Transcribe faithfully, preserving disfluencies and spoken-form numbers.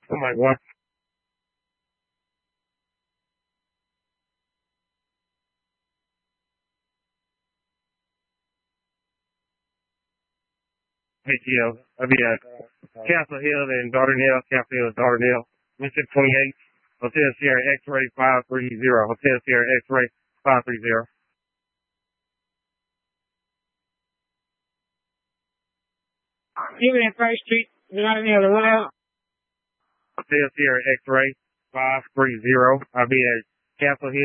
Oh my God. H E L. I'll be at Castle Hill and Dardanelle, Castle Hill, Dardanelle, Mississippi twenty-eight, Hotel Sierra X-Ray five three zero, Hotel Sierra X-Ray five three zero. You in First Street, you got any other way out? Hotel Sierra X-Ray five three zero. I'll be at Castle Hill.